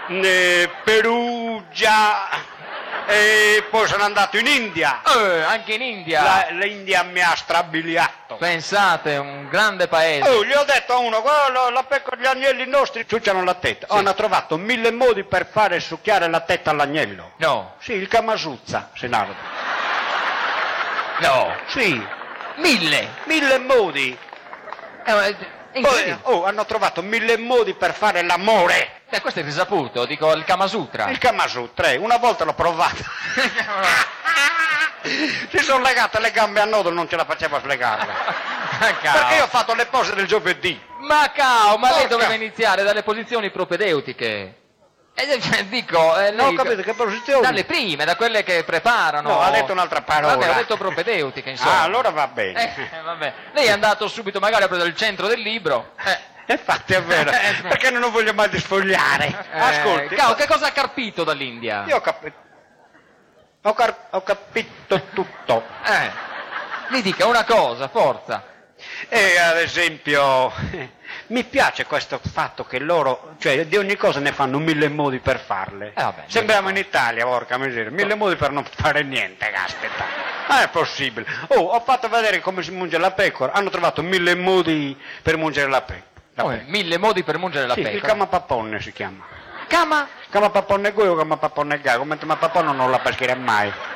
Perugia, e poi sono andato in India. Anche in India. L'India mi ha strabiliato. Pensate, un grande paese. Gli ho detto a uno, guarda, la pecora, gli agnelli nostri ciucciano la tetta. Sì. Hanno trovato 1000 modi per fare succhiare la tetta all'agnello. No. Sì, il Kamasuzza, Senardo. No. Sì, 1000. modi. Incredibile. Poi hanno trovato 1000 modi per fare l'amore. Questo è risaputo, dico il Kama Sutra. Il Kamasutra, una volta l'ho provato. Si sono legate le gambe a nodo, non ce la facevo a slegarle. Perché io ho fatto le pose del giovedì. Ma lei Porca. doveva iniziare dalle posizioni propedeutiche. No, Non ho capito che posizione. dalle prime, da quelle che preparano. No, ha detto un'altra parola. Vabbè, ho detto propedeutiche, insomma. Allora va bene. Vabbè. Lei è andato subito magari a prendere il centro del libro. Infatti è vero, perché non voglio mai di sfogliare. Ascolti, Che cosa ha carpito dall'India? io ho capito tutto. Mi dica una cosa, forza. E ad esempio, mi piace questo fatto che loro, cioè di ogni cosa ne fanno 1000 modi per farle. Vabbè, Sembriamo in Italia, porca miseria, 1000 modi per non fare niente, caspita. Non è possibile. Ho fatto vedere come si munge la pecora, hanno trovato 1000 modi per mungere la pecora. 1000 modi per mungere la Sì, pecora. il Kamapaponne si chiama. Cama? Kamapaponne Gui o Kamapaponne Gai, come Kamapaponne non la pescherà mai.